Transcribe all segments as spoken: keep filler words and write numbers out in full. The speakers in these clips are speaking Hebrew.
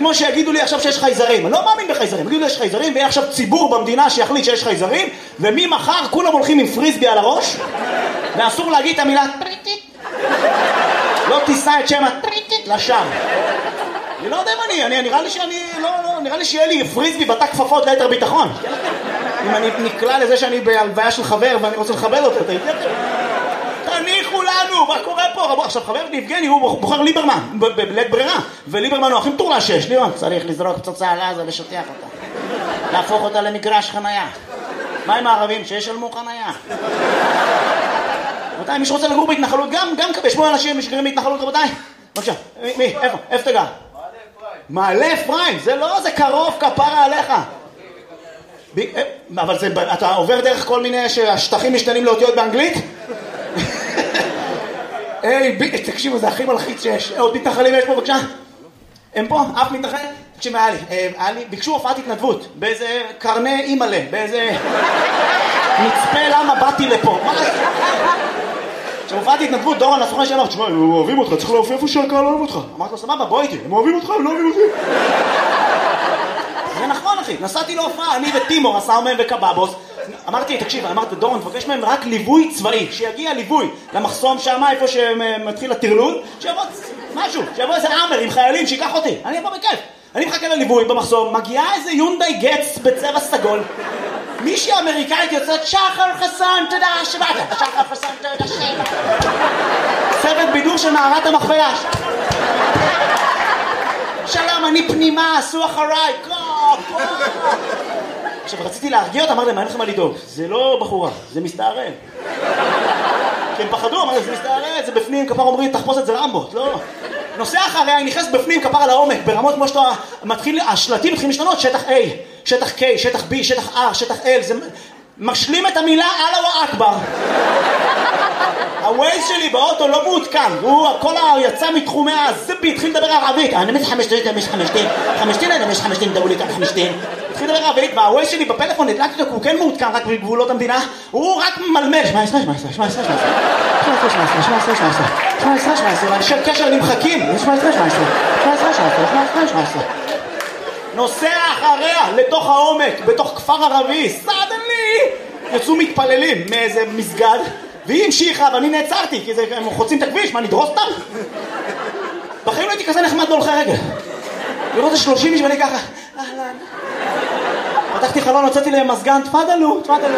כמו שיגידו לי עכשיו שיש חייזרים. אני לא מאמין בחייזרים. יגידו לי יש חייזרים, ויהיה עכשיו ציבור במדינה שיחליט שיש חייזרים, וממחר כולם הולכים עם פריסבי על הראש, ואסור להגיד את המילה טריטית. לא תישא את שם הטריטית לשם. אני לא יודע אם אני, אני נראה לי שאני, לא, לא, נראה לי שיהיה לי פריסבי בתא כפפות ליתר ביטחון. אם אני נקלע לזה שאני בהלוויה של חבר ואני רוצה לכבד אותו, אתה יודע? תניחו לנו, מה קורה פה? עכשיו חבר ליבגני הוא בוחר ליברמן, בלית ברירה, וליברמן הוא הכי מטור לשש, ליברמן צריך לזרוק פצצה על עזה לשטח אותה, להפוך אותה למגרש חנייה. מה עם הערבים? שישלמו חנייה. רבותיי, מי שרוצה לגור בהתנחלות, גם, גם יש פה אנשים שגרים בהתנחלות, רבותיי? בבקשה, מי? איפה? איפה תגע? מעלה אפרים, זה לא, זה קרוב, כפרה עליך. אבל זה, אתה עובר דרך כל מיני שהשטחים משתנים לאותיות באנגלית? היי, תקשיבו, זה הכי מלחיץ שיש. עוד מתנחלים יש פה, בבקשה? הם פה? אף מתנחל? תקשיב, היה לי, היה לי, ביקשו הופעת התנדבות, באיזה קרני אימאלה, באיזה מצפה למה באתי לפה. מה זה? כשהופעת התנדבות, דורון, הסוכן שאמר, תשמע, הם אוהבים אותך, צריך להופיע איפה שהקהל אוהב אותך. אמרתי לו, סבבה, בוא איתי, הם אוהבים אותך, הם לא אוהבים אותי. זה נכון, אחי, נסעתי להופעה, אני וטימור, הסאומן וקבאבוס. אמרתי, תקשיב, אמרתי, דורון, תבקש מהם רק ליווי צבאי, שיגיע ליווי למחסום שם, איפה שמתחיל הטרלול, שיבוא משהו, שיבוא איזה אמר עם חיילים, שיקח אותי, אני אבוא בכיף. אני מחכה לליווי במחסום, מגיעה איזה יונדאי גץ בצבע סגול, מישהי אמריקאית יוצאת, שחר חסון, תודה שבאת, שחר חסון, תודה שבאת. צוות בידור של מערת המכפלה. שלום, אני פנימה, עשו אחריי, קו, קו. עכשיו, רציתי להרגיע אותה, אמר להם, אין לכם מה לדאוג, זה לא בחורה, זה מסתערב. כי הם פחדו, אמר, זה מסתערב, זה בפנים, כפר אומרים, תחפוש את זה רמבות, לא. נוסע אחריה, היא נכנסת בפנים, כפר על העומק, ברמות כמו שאתה מתחיל, השלטים מתחילים להשתנות, שטח A, שטח K, שטח B, שטח R, שטח L, זה משלים את המילה אללה אכבר. הווייז שלי באוטו לא מעודכן, הוא כל היצא מתחומי הזבי, התחיל לדבר ערבית, אני מזה חמשתין, אני מזה חמשתין, חמשתין, אני מזה חמשתין, דאו לי כאן חמשתין. התחיל לדבר ערבית, והווייז שלי בפלאפון נדלקתי אותו, הוא כן מעודכן רק בגבולות המדינה, הוא רק מלמל, שמע עשרה, שמע עשרה, שמע עשרה, שמע עשרה, שמע עשרה, שמע עשרה, שמע עשרה, שמע עשרה, שמע עשרה, אנשי קשר נמחקים, שמע עשרה, שמע עשרה, שמע עשרה, שמע עשרה, שמע עשרה, שמע עשרה. נוסע אחריה לתוך העומק, בתוך כפר ערבי, סדנלי, יצאו מתפללים מאיזה מסגד, והיא המשיכה, ואני נעצרתי, כי זה, הם חוצים את הכביש, מה, נדרוס אותם? בחיים לא הייתי כזה נחמד בהולכי רגל. לראות את שלושים איש ואני ככה, אהלן. פתחתי חלון, הוצאתי להם מזגן, תפדלו, תפדלו.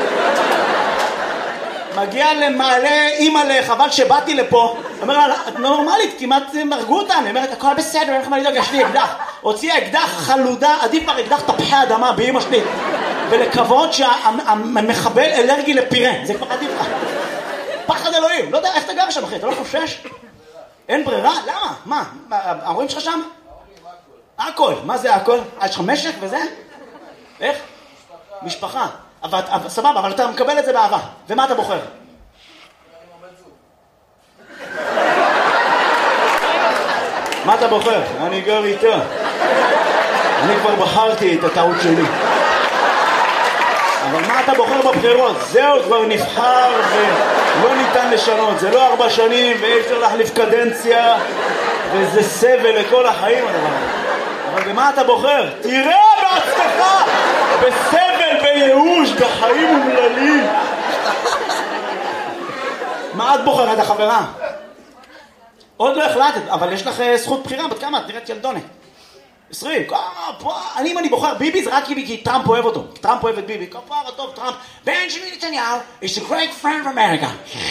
מגיע למעלה, אימא'לה, חבל שבאתי לפה. אומר לה, את לא נורמלית, כמעט מרגו אותנו. אומרת, הכל בסדר, אין לך מה לדאוג, יש לי אקדח. הוציאה אקדח חלודה, עדיף כבר אקדח תפוחי אדמה באמא שלי. ולקוות שהמחבל אלרגי לפירה, זה כבר עדיף לך. פחד אלוהים, לא יודע איך אתה גר שם אחי, אתה לא חושש? אין ברירה? למה? מה? ההורים שלך שם? הכל, מה זה הכל? יש לך משק וזה? איך? משפחה. אבל, אבל, סבבה, אבל אתה מקבל את זה באהבה. ומה אתה בוחר? מה אתה בוחר? אני גר איתה. אני כבר בחרתי את הטעות שלי. אבל מה אתה בוחר בבחירות? זהו, כבר נבחר ולא ניתן לשנות. זה לא ארבע שנים ואי אפשר להחליף קדנציה וזה סבל לכל החיים הדבר. אבל במה אתה בוחר? תראה בהצלחה! בסבל, בייאוש, בחיים אומללים. מה את בוחרת, החברה? עוד לא החלטת, אבל יש לך זכות בחירה. בת כמה? את נראית ילדונת. עשרים, אני אם אני בוחר ביבי זה רק כי טראמפ אוהב אותו, טראמפ אוהב את ביבי, כפרה טוב טראמפ. בנג'מין נתניהו is a great friend of America.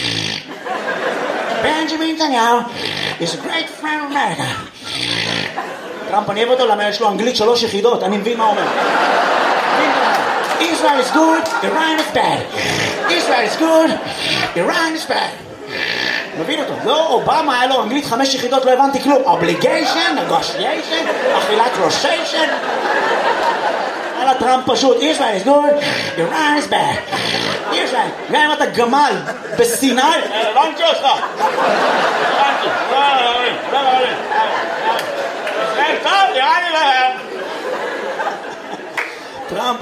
בנג'מין נתניהו is a great friend of America. טראמפ אני אוהב אותו למה יש לו אנגלית שלוש יחידות, אני מבין מה אומר. Israel is good, Iran is bad. Israel is good, Iran is bad. מבין אותו, לא אובמה היה לו אנגלית חמש יחידות, לא הבנתי כלום. obligation, negotiation, אכילת רושיישן. על הטראמפ פשוט, Israel is good, Iran is bad. Israel, גם אם אתה גמל בסיני, הבנתי אותך. הבנתי, לא רבים, לא רבים. ישראל טוב, נראה לי להם. טראמפ